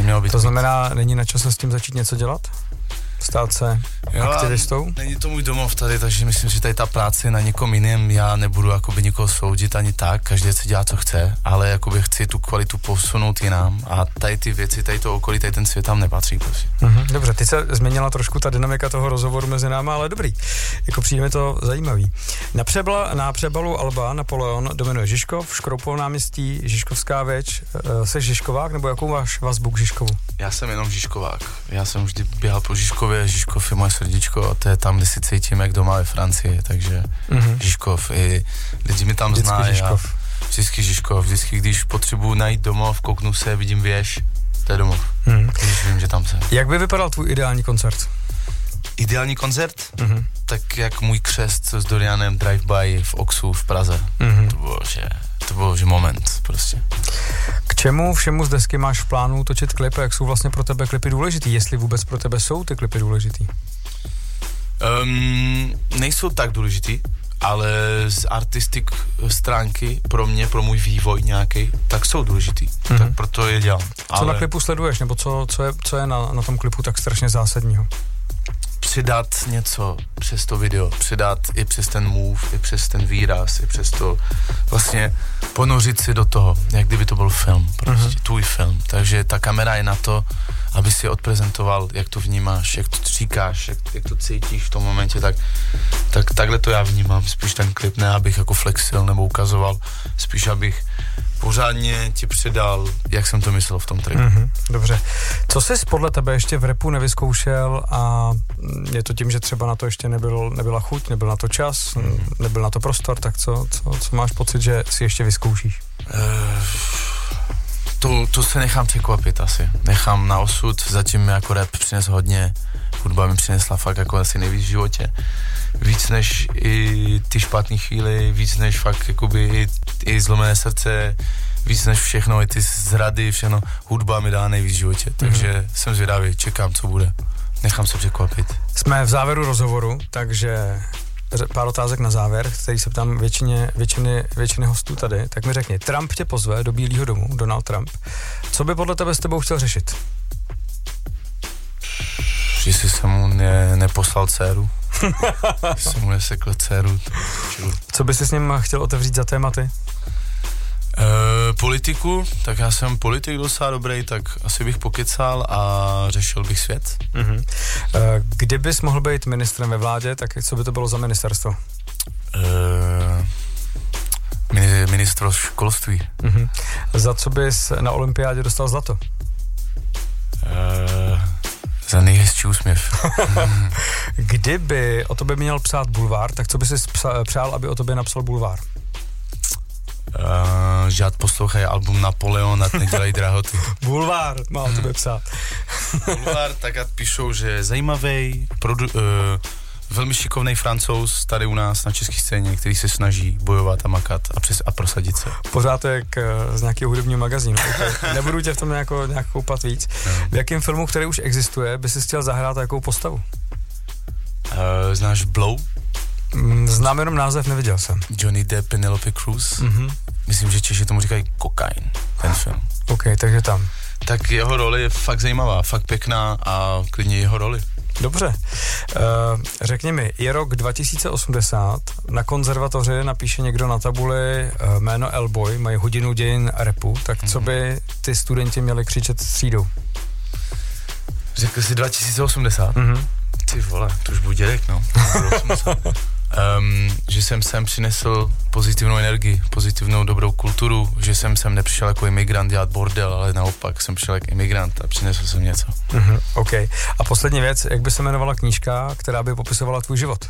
mělo být. To znamená, není na čase s tím začít něco dělat? Stát se aktivistou? Není to můj domov tady, takže myslím, že tady ta práce je na někom jiném, já nebudu jakoby nikoho soudit ani tak, každý si dělá, co chce, ale jakoby chci tu kvalitu posunout jinam a tady ty věci, tady to okolí, tady ten svět tam nepatří prostě. Dobře, ty se změnila trošku ta dynamika toho rozhovoru mezi náma, ale dobrý, jako přijde mi to zajímavý. Na přebalu alba Napoleon dominuje Žižkov, Škroupov náměstí, Žižkovská věč, seš Žižkovák, nebo jakou máš vazbu k Žižkovu? Já jsem jenom Žižkovák, já jsem vždy běhal po Žižkově, Žižkov je moje srdíčko a to je tam, kde si cítím jak doma ve Francii, takže Žižkov, i lidi mi tam znají. Vždycky Žižkov, vždycky, když potřebuji najít domov, kouknu se, vidím věž, to je domov, když vím, že tam jsem. Jak by vypadal tvůj ideální koncert? Ideální koncert? Tak jak můj křest s Dorianem Drive-by v Oxu v Praze. To byl moment prostě. K čemu všemu z desky máš v plánu točit klipy? Jak jsou vlastně pro tebe klipy důležitý? Jestli vůbec pro tebe jsou ty klipy důležitý? Nejsou tak důležitý, ale z artistik stránky pro mě, pro můj vývoj nějaký, tak jsou důležitý. Tak proto je dělám. Co na klipu sleduješ? Nebo co je na tom klipu tak strašně zásadního? Přidat něco přes to video, přidat i přes ten move, i přes ten výraz, i přes to vlastně ponořit si do toho, jak kdyby to byl film, prostě tvůj film. Takže ta kamera je na to, aby si odprezentoval, jak to vnímáš, jak to říkáš, jak to cítíš v tom momentě, tak takhle to já vnímám, spíš ten klip, ne abych jako flexil nebo ukazoval, spíš abych pořádně ti předal, jak jsem to myslel v tom tracku. Dobře. Co jsi podle tebe ještě v rapu nevyzkoušel a je to tím, že třeba na to ještě nebyla chuť, nebyl na to čas, nebyl na to prostor, tak co máš pocit, že si ještě vyzkoušíš? To se nechám překvapit asi. Nechám na osud, zatím jako rap přines hodně, hudba mi přinesla fakt jako asi nejvíc v životě. Víc než i ty špatné chvíle, víc než fakt jakoby i zlomené srdce, víc než všechno, i ty zrady, všechno, hudba mi dá nejvíc v životě, takže jsem zvědavý, čekám, co bude. Nechám se překvapit. Jsme v závěru rozhovoru, takže pár otázek na závěr, který se ptám většiny hostů tady, tak mi řekni, Trump tě pozve do Bílého domu, Donald Trump. Co by podle tebe s tebou chtěl řešit? Jestli jsem mu neposlal dceru. Jestli jsem mu nesekl dceru. Co by si s ním chtěl otevřít za tématy? Politiku, tak já jsem politik docela dobrý, tak asi bych pokecal a řešil bych svět. Kdybys mohl být ministrem ve vládě, tak co by to bylo za ministerstvo? Ministro školství. Za co bys na olympiádě dostal zlato? Za nejhezčí úsměv. Kdyby o tobě měl psát bulvár, tak co bys si přál, aby o tobě napsal bulvár? Že ať poslouchají album Napoleon a nedělají drahoty. Bulvár má o tobě psát. Bulvár, tak ať píšou, že je zajímavý, velmi šikovný Francouz tady u nás na české scéně, který se snaží bojovat a makat a prosadit se. Pořád to jak z nějakého hudebního magazínu. Nebudu tě v tom nějak koupat víc. V jakém filmu, který už existuje, by si chtěl zahrát jakou postavu? Znáš Blow? Znám jenom název, neviděl jsem. Johnny Depp, Penelope Cruz. Myslím, že Češi tomu říkají kokain, ten film. OK, takže tam. Tak jeho roli je fakt zajímavá, fakt pěkná a klidně jeho roli. Dobře. Řekni mi, je rok 2080, na konzervatoři napíše někdo na tabuli jméno L-Boy, mají hodinu dějin rapu, tak co by ty studenti měli křičet třídou? Řekl jsi 2080? Ty vole, to už budu dědek, no. Že jsem sem přinesl pozitivnou energii, pozitivnou dobrou kulturu, že jsem sem nepřišel jako imigrant dělat bordel, ale naopak jsem přišel jako imigrant a přinesl jsem něco. OK. A poslední věc, jak by se jmenovala knížka, která by popisovala tvůj život?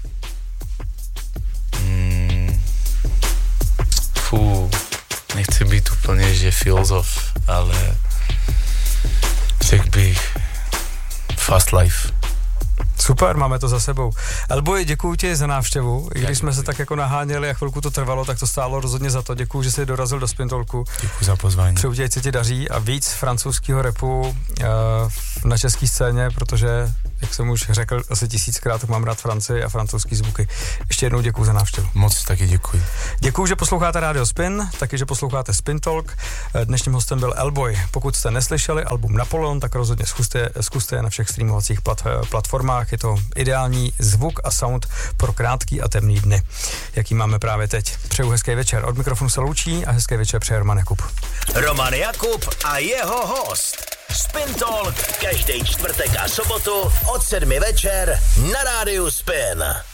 Nechci být úplně, že filozof, ale řekl bych Fast Life. Super, máme to za sebou. L-Boy, děkuju ti za návštěvu. I když jsme se tak jako naháněli a chvilku to trvalo, tak to stálo rozhodně za to. Děkuju, že jsi dorazil do Spin Talku. Děkuju za pozvání. Přeju ti, ať se ti daří a víc francouzského rapu na české scéně, protože jak jsem už řekl asi 1000krát, tak mám rád Francii a francouzský zvuky. Ještě jednou děkuji za návštěvu. Moc taky děkuji. Děkuji, že posloucháte Radio Spin, taky, že posloucháte Spin Talk. Dnešním hostem byl L-Boy. Pokud jste neslyšeli album Napoleon, tak rozhodně zkuste je na všech streamovacích platformách. Je to ideální zvuk a sound pro krátký a temný dny, jaký máme právě teď. Přeju hezký večer. Od mikrofonu se loučí a hezký večer přeje Roman Jakub. Roman Jakub a jeho host. Spin Talk každý čtvrtek a sobotu od 7 večer na rádiu Spin.